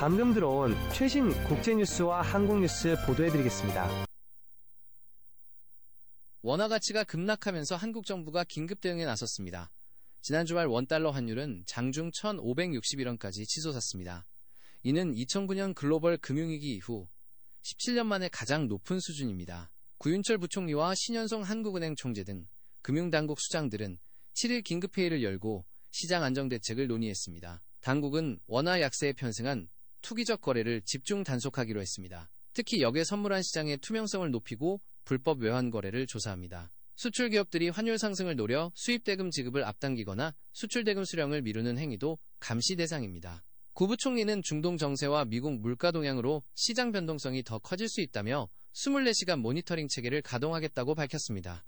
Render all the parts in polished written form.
방금 들어온 최신 국제뉴스와 한국뉴스 보도해드리겠습니다. 원화 가치가 급락하면서 한국 정부가 긴급 대응에 나섰습니다. 지난 주말 원달러 환율은 장중 1,561원까지 치솟았습니다. 이는 2009년 글로벌 금융위기 이후 17년 만에 가장 높은 수준입니다. 구윤철 부총리와 신현송 한국은행 총재 등 금융당국 수장들은 7일 긴급회의를 열고 시장 안정 대책을 논의했습니다. 당국은 원화 약세에 편승한 투기적 거래를 집중 단속하기로 했습니다. 특히 역외 선물한 시장의 투명성을 높이고 불법 외환 거래를 조사합니다. 수출 기업들이 환율 상승을 노려 수입 대금 지급을 앞당기거나 수출 대금 수령을 미루는 행위도 감시 대상입니다. 구 부총리는 중동 정세와 미국 물가 동향으로 시장 변동성이 더 커질 수 있다며 24시간 모니터링 체계를 가동하겠다고 밝혔습니다.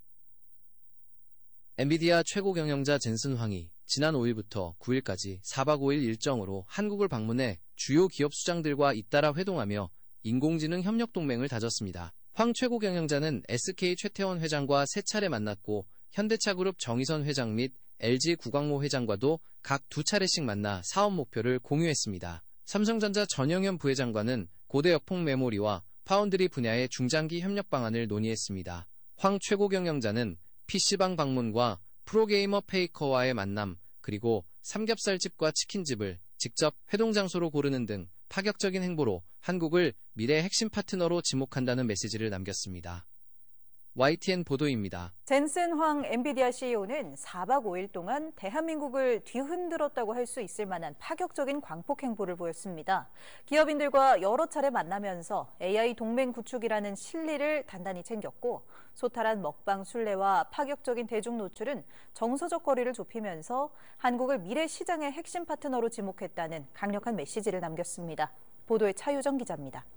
엔비디아 최고 경영자 젠슨 황이 지난 5일부터 9일까지 4박 5일 일정으로 한국을 방문해 주요 기업 수장들과 잇따라 회동하며 인공지능 협력 동맹을 다졌습니다. 황 최고 경영자는 SK 최태원 회장과 3차례 만났고 현대차그룹 정의선 회장 및 LG 구광모 회장과도 각 2차례씩 만나 사업 목표를 공유했습니다. 삼성전자 전영현 부회장과는 고대 역폭 메모리와 파운드리 분야의 중장기 협력 방안을 논의했습니다. 황 최고 경영자는 PC방 방문과 프로게이머 페이커와의 만남, 그리고 삼겹살집과 치킨집을 직접 회동 장소로 고르는 등 파격적인 행보로 한국을 미래 핵심 파트너로 지목한다는 메시지를 남겼습니다. YTN 보도입니다. 젠슨 황 엔비디아 CEO는 4박 5일 동안 대한민국을 뒤흔들었다고 할 수 있을 만한 파격적인 광폭 행보를 보였습니다. 기업인들과 여러 차례 만나면서 AI 동맹 구축이라는 실리를 단단히 챙겼고 소탈한 먹방 순례와 파격적인 대중 노출은 정서적 거리를 좁히면서 한국을 미래 시장의 핵심 파트너로 지목했다는 강력한 메시지를 남겼습니다. 보도에 차유정 기자입니다.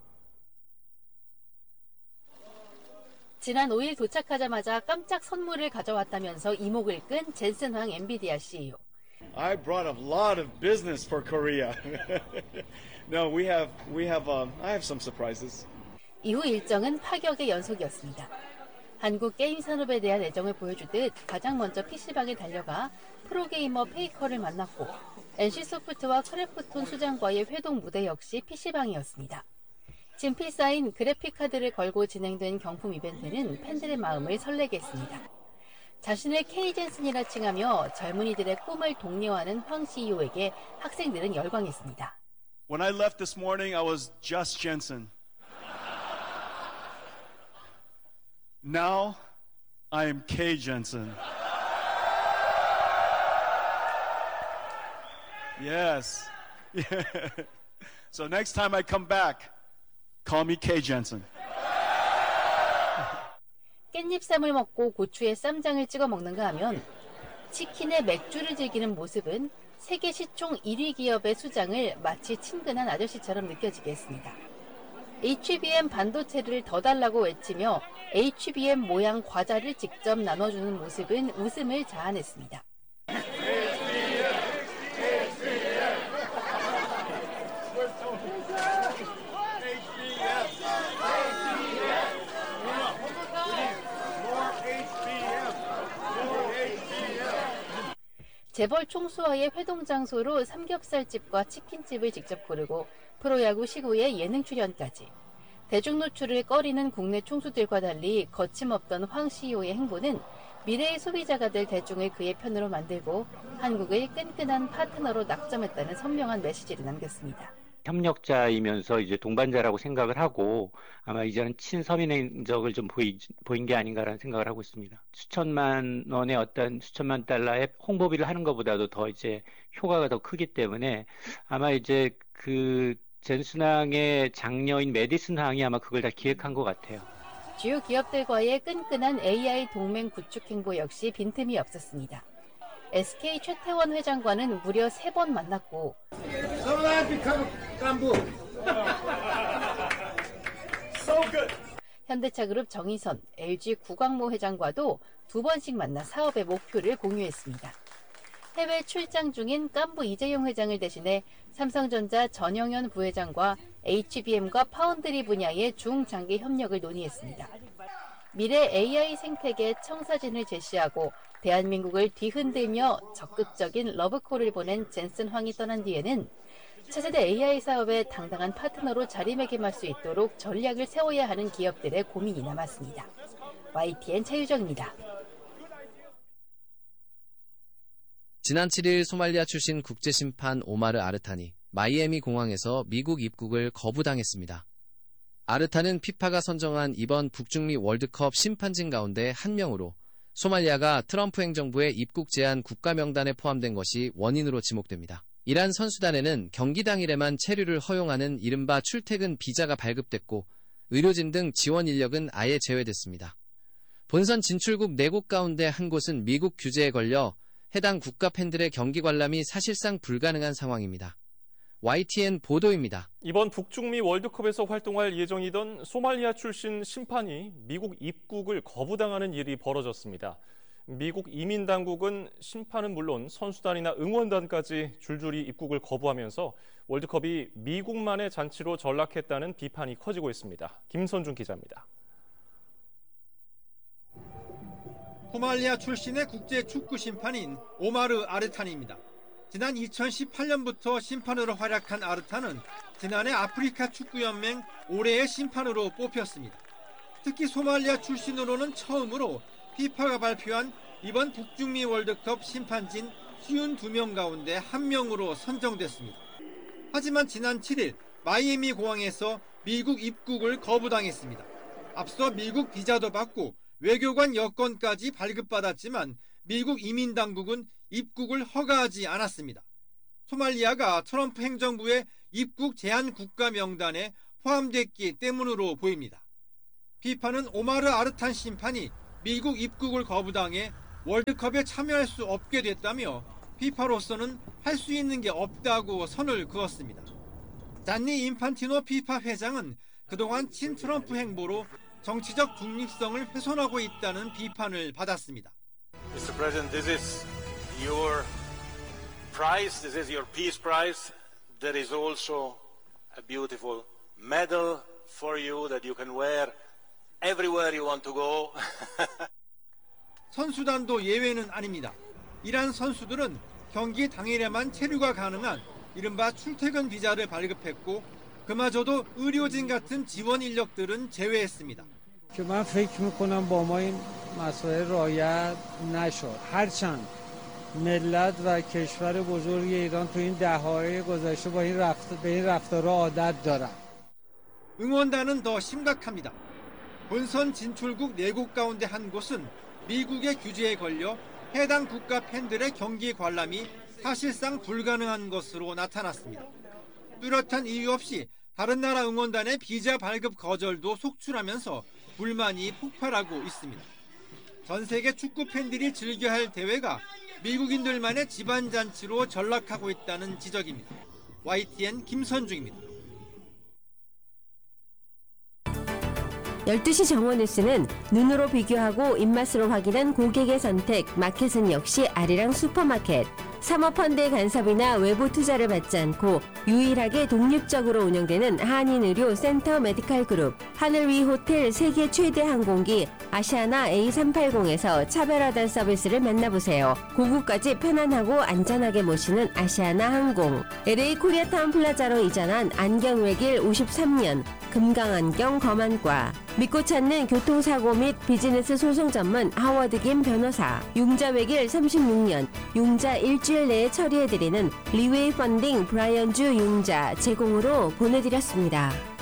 지난 5일 도착하자마자 깜짝 선물을 가져왔다면서 이목을 끈 젠슨 황 엔비디아 CEO. I brought a lot of business for Korea. No, I have some surprises. 이후 일정은 파격의 연속이었습니다. 한국 게임 산업에 대한 애정을 보여주듯 가장 먼저 PC방에 달려가 프로게이머 페이커를 만났고 NC소프트와 크래프톤 수장과의 회동 무대 역시 PC방이었습니다. 진필 쌓인 그래픽카드를 걸고 진행된 경품 이벤트는 팬들의 마음을 설레게 했습니다. 자신을 K 젠슨이라 칭하며 젊은이들의 꿈을 독려하는 황 CEO에게 학생들은 열광했습니다. When I left this morning, I was just Jensen. Now, I am K Jensen. Yes. So next time I come back, call me K Jensen. 깻잎쌈을 먹고 고추에 쌈장을 찍어 먹는가 하면 치킨에 맥주를 즐기는 모습은 세계 시총 1위 기업의 수장을 마치 친근한 아저씨처럼 느껴지게 했습니다. HBM 반도체를 더 달라고 외치며 HBM 모양 과자를 직접 나눠주는 모습은 웃음을 자아냈습니다. 재벌 총수와의 회동 장소로 삼겹살집과 치킨집을 직접 고르고 프로야구 시구의 예능 출연까지. 대중 노출을 꺼리는 국내 총수들과 달리 거침없던 황 CEO의 행보는 미래의 소비자가 될 대중을 그의 편으로 만들고 한국을 끈끈한 파트너로 낙점했다는 선명한 메시지를 남겼습니다. 협력자이면서 이제 동반자라고 생각을 하고 아마 이제는 친서민의 흔적을 좀 보인 게 아닌가라는 생각을 하고 있습니다. 수천만 달러의 홍보비를 하는 것보다도 더 이제 효과가 더 크기 때문에 아마 이제 그 젠슨 황의 장녀인 메디슨 황이 아마 그걸 다 기획한 것 같아요. 주요 기업들과의 끈끈한 AI 동맹 구축 행보 역시 빈틈이 없었습니다. SK 최태원 회장과는 무려 3번 만났고 현대차그룹 정의선, LG 구광모 회장과도 2번씩 만나 사업의 목표를 공유했습니다. 해외 출장 중인 깐부 이재용 회장을 대신해 삼성전자 전영현 부회장과 HBM과 파운드리 분야의 중장기 협력을 논의했습니다. 미래 AI 생태계 청사진을 제시하고 대한민국을 뒤흔들며 적극적인 러브콜을 보낸 젠슨 황이 떠난 뒤에는 차세대 AI 사업에 당당한 파트너로 자리매김할 수 있도록 전략을 세워야 하는 기업들의 고민이 남았습니다. YTN 최유정입니다. 지난 7일 소말리아 출신 국제심판 오마르 아르탄이 마이애미 공항에서 미국 입국을 거부당했습니다. 아르탄은 피파가 선정한 이번 북중미 월드컵 심판진 가운데 한 명으로 소말리아가 트럼프 행정부의 입국 제한 국가 명단에 포함된 것이 원인으로 지목됩니다. 이란 선수단에는 경기 당일에만 체류를 허용하는 이른바 출퇴근 비자가 발급됐고 의료진 등 지원 인력은 아예 제외됐습니다. 본선 진출국 4곳 가운데 한 곳은 미국 규제에 걸려 해당 국가 팬들의 경기 관람이 사실상 불가능한 상황입니다. YTN 보도입니다. 이번 북중미 월드컵에서 활동할 예정이던 소말리아 출신 심판이 미국 입국을 거부당하는 일이 벌어졌습니다. 미국 이민당국은 심판은 물론 선수단이나 응원단까지 줄줄이 입국을 거부하면서 월드컵이 미국만의 잔치로 전락했다는 비판이 커지고 있습니다. 김선중 기자입니다. 소말리아 출신의 국제 축구 심판인 오마르 아르탄입니다. 지난 2018년부터 심판으로 활약한 아르탄은 지난해 아프리카 축구연맹 올해의 심판으로 뽑혔습니다. 특히 소말리아 출신으로는 처음으로 피파가 발표한 이번 북중미 월드컵 심판진 52명 가운데 1명으로 선정됐습니다. 하지만 지난 7일 마이애미 공항에서 미국 입국을 거부당했습니다. 앞서 미국 비자도 받고 외교관 여권까지 발급받았지만 미국 이민당국은 입국을 허가하지 않았습니다. 소말리아가 트럼프 행정부의 입국 제한 국가 명단에 포함됐기 때문으로 보입니다. 피파는 오마르 아르탄 심판이 미국 입국을 거부당해 월드컵에 참여할 수 없게 됐다며 피파로서는 할 수 있는 게 없다고 선을 그었습니다. 잔니 인판티노 피파 회장은 그동안 친트럼프 행보로 정치적 중립성을 훼손하고 있다는 비판을 받았습니다. Mr. President, this is your prize. This is your peace prize. There is also a beautiful medal for you that you can wear everywhere you want to go. 선수단도 예외는 아닙니다. 이란 선수들은 경기 당일에만 체류가 가능한 이른바 출퇴근 비자를 발급했고 그마저도 의료진 같은 지원 인력들은 제외했습니다. من فکر میکنم با ما این مسائل رعایت نشد. هرچند ملت و کشور بزرگ ایران تو این دهه‌های گذشته به این رفتارها عادت دارن. 응원단은 더 심각합니다. 본선 진출국 4곳 가운데 한 곳은 미국의 규제에 걸려 해당 국가 팬들의 경기 관람이 사실상 불가능한 것으로 나타났습니다. 뚜렷한 이유 없이 다른 나라 응원단의 비자 발급 거절도 속출하면서 불만이 폭발하고 있습니다. 전 세계 축구 팬들이 즐겨야 할 대회가 미국인들만의 집안잔치로 전락하고 있다는 지적입니다. YTN 김선중입니다. 12시 정오뉴스는 눈으로 비교하고 입맛으로 확인한 고객의 선택, 마켓은 역시 아리랑 슈퍼마켓. 사모펀드의 간섭이나 외부 투자를 받지 않고 유일하게 독립적으로 운영되는 한인의료 센터 메디칼 그룹, 하늘 위 호텔 세계 최대 항공기 아시아나 A380에서 차별화된 서비스를 만나보세요. 고국까지 편안하고 안전하게 모시는 아시아나 항공, LA 코리아타운 플라자로 이전한 안경외길 53년, 금강안경 검안과, 믿고 찾는 교통사고 및 비즈니스 소송 전문 하워드 김 변호사, 융자외길 36년, 융자 일주일 내에 처리해드리는 리웨이 펀딩 브라이언주 융자 제공으로 보내드렸습니다.